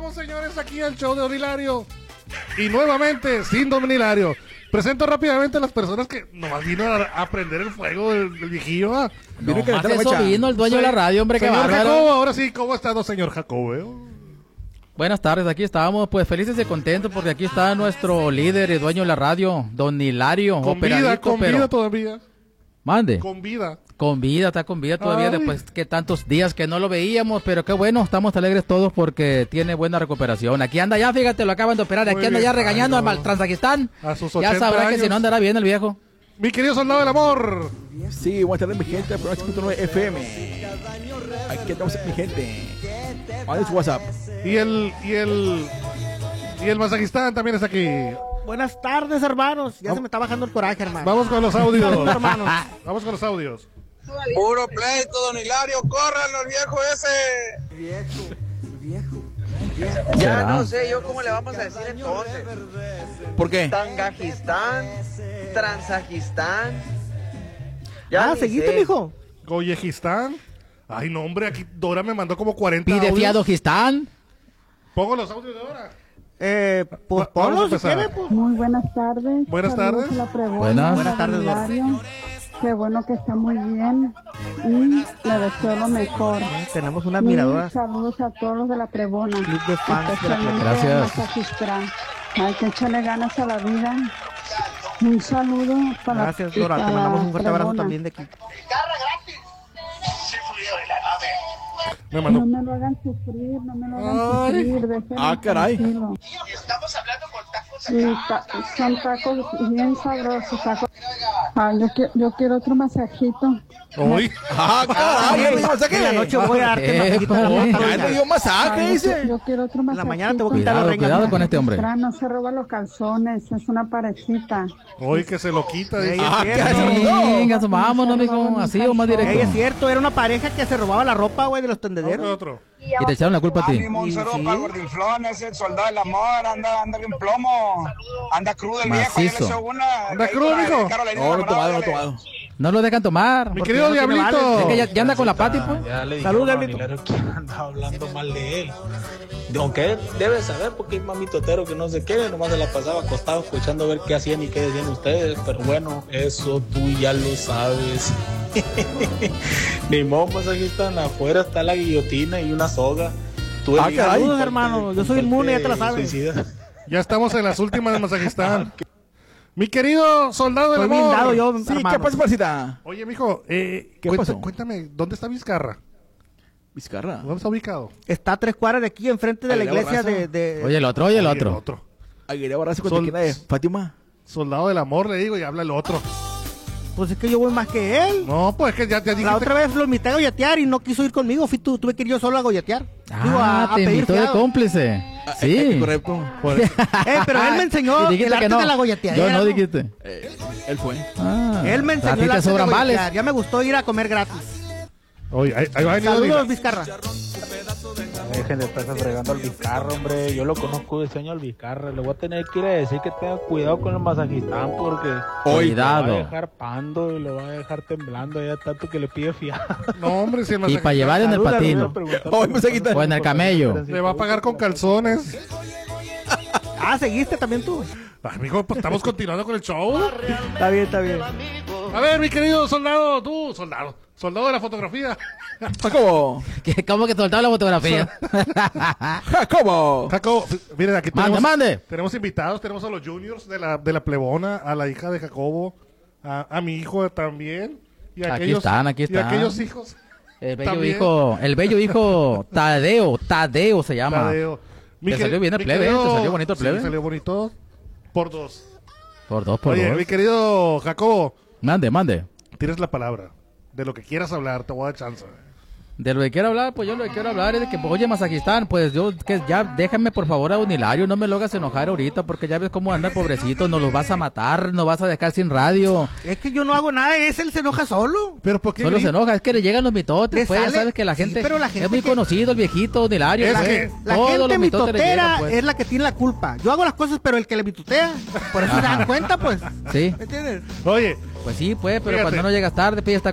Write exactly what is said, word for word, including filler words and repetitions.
Regresamos, señores, aquí al show de Don Hilario. Y nuevamente, sin Don Hilario. Presento rápidamente a las personas que nomás vino a, a prender el fuego del, del viejillo. ¿Ah? No, vino más eso vino el dueño sí, de la radio, hombre, que señor Jacobo, ahora sí, ¿cómo está, don señor Jacobo? Eh? Buenas tardes, aquí estábamos pues felices y contentos porque aquí está nuestro líder y dueño de la radio, Don Hilario. Con vida, con vida todavía. Mande. Con vida. Con vida, está con vida todavía. Ay. Después que tantos días que no lo veíamos, pero qué bueno, estamos alegres todos porque tiene buena recuperación. Aquí anda ya, fíjate, lo acaban de operar, aquí Muy anda bien. ya regañando Ay, no. al Transagistán. A sus ya sabrá años. que si no andará bien el viejo. Mi querido soldado del amor. Sí, buenas tardes mi gente, programa ocho punto nueve F M. Aquí estamos mi gente. ¿Cuál es su WhatsApp? Y el, y el, y el Mazajistán también está aquí. Buenas tardes, hermanos. Ya Vamos. se me está bajando el coraje, hermano. Vamos con los audios. hermanos. Vamos con los audios. Puro pleito, don Hilario, córranlo, el viejo ese. Viejo, viejo, viejo. Ya no sé yo cómo le vamos a decir entonces. ¿Por qué? Tangajistán, Transajistán. Ya ah, seguiste, mijo. Goyejistán. Ay, no, hombre, aquí Dora me mandó como cuarenta audios. ¿Pidefiadojistán? Pongo los audios de Dora. Eh, pues ponlos si quieren, pues. Muy buenas tardes. Buenas tardes. Buenas. Buenas tardes, Dora. Qué bueno que está muy bien y le deseo lo mejor. Tenemos una admiradora. Saludos a todos los de la Prebona. Club de fans de la Prebona. Gracias. Hay que echarle ganas a la vida. Un saludo para Gracias, Dora. Te mandamos un fuerte abrazo también de aquí. Me mandó. No me lo hagan sufrir, no me lo hagan Ay. sufrir. Déjenme Ah, caray. tranquilo. Y estamos hablando con tacos Sí, ta son tacos bien sabrosos. Tacos. Ah, yo, qui yo quiero otro masajito. Uy. Ah, caray, me dio masaje. En la noche voy a darte Eh, masajito. Ya me dio masaje, Ah, dice. yo, yo quiero otro En masajito. la mañana te voy a quitar Cuidado, los regalos. cuidado con este hombre. No se roba los calzones, es una parejita. Uy, que se lo quita. Dice. Ella Ah, es cierto. caray. Venga, vámonos, mijo, así o más directo. Ey, es cierto, era una pareja que se robaba la ropa, güey, de los tendederos. Otro, otro. Y te echaron la culpa a ti. Ánimo, un saludo Sí. para el gordinflón, ese soldado del amor, anda, anda bien plomo. Anda crudo el viejo, ya le Macizo. echó una. ¿Anda ahí crudo, con la mijo? Carolina No, no he enamorada, tomado, no he dale. tomado. No lo dejan tomar. Mi Porque querido no tiene Diablito. vales. Es que ya, ya anda con la Pati, pues. Ya le Salud, dijeron a Diablito. Hilaro que anda hablando mal de él. Aunque él debe saber porque es mami totero que no se quiere, nomás se la pasaba acostado escuchando a ver qué hacían y qué decían ustedes. Pero bueno, eso tú ya lo sabes. Ni modo, masajistas, afuera está la guillotina y una soga. Tú Ah, eliges caray. con cuál hermano, te- yo soy con inmune, cuál ya te la sabes. suicidas. Ya estamos en las últimas de Mazajistán. Mi querido soldado del Estoy amor. blindado yo, Sí, hermano. ¿qué pasa, parcita? Oye, mijo, eh, ¿Qué cuenta- pasó? cuéntame, ¿dónde está Vizcarra? Vizcarra. ¿Dónde está ubicado? Está a tres cuadras de aquí, enfrente de la Aguilera iglesia Barraza. de... de... Oye, el otro, oye, el Oye, otro. otro. Aguilera Barraza con Sol- tequila de Fátima. Soldado del amor, le digo, y habla el otro. Pues es que yo voy más que él. No, pues es que ya te dijiste. La otra vez lo invité a goyatear y no quiso ir conmigo. Fui tú, tuve que ir yo solo a goyatear. Digo, Ah, a, a te pedir invitó de fiado. cómplice. Ah, Sí. eh, correcto. Por- Eh, pero él me enseñó Y dijiste el arte que no. de la goyateadera. Yo no dijiste. Eh, él fue. Ah, Él me a enseñó ti el te arte de sobran goyatear. vales. Ya me gustó ir a comer gratis. Oye, ahí, ahí va a venir Saludos, Odila. Vizcarra. Dejen de estar fregando al Vizcarra, hombre. Yo lo conozco de sueño al Vizcarra. Le voy a tener que ir a decir que tenga cuidado con el Mazajistán porque Cuidado. lo va a dejar pando y lo va a dejar temblando ya tanto que le pide fiado. No, hombre, si el Y Mazajistán para llevar en el Saluda, patino. Hoy me se quita. O en el camello. le va a pagar con calzones. Ah, ¿seguiste también tú? Ay, mijo, pues estamos continuando con el show. Está bien, está bien. A ver, mi querido soldado, tú, soldado, soldado de la fotografía. Jacobo. ¿Qué- ¿Cómo que soltaba la fotografía? Jacobo. Jacobo, miren, aquí Mande, tenemos, mande. tenemos invitados, tenemos a los juniors de la, de la plebona, a la hija de Jacobo, a, a mi hijo también. Y a Aquí aquellos, están, aquí Y están. a aquellos hijos. El bello También. hijo, el bello hijo Tadeo, Tadeo se llama. Tadeo. Mi Te queri- salió bien el mi plebe, querido- ¿eh? Te salió bonito el Sí, plebe. salió bonito. Por dos. Por dos, por Oye, dos. mi querido Jacobo, Mande, mande. tienes la palabra. De lo que quieras hablar, te voy a dar chance. De lo que quiero hablar, pues yo lo que quiero hablar es de que, oye, Mazajistán, pues yo, que ya déjame por favor a Don Hilario, no me lo hagas enojar ahorita, porque ya ves cómo anda el pobrecito, nos los vas a matar, nos vas a dejar sin radio. Es que yo no hago nada, es él se enoja solo. Pero ¿por qué Solo se grita? enoja, es que le llegan los mitotes, Le pues ya sale- sabes que la sí, gente, pero la gente es muy que- conocido el viejito Don Hilario. Es pues, que La todos gente los mitotes le mitotera llegan, pues. es la que tiene la culpa. Yo hago las cosas, pero el que le mitutea, por eso se dan cuenta, pues. Sí, ¿Me entiendes? Oye, pues sí, pues, pero Fíjate. cuando no llegas tarde, pues ya está